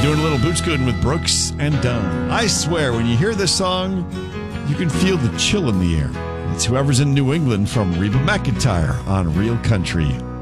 Doing a little boot scooting with Brooks and Dunn. I swear, when you hear this song, you can feel the chill in the air. It's Whoever's in New England from Reba McEntire on Real Country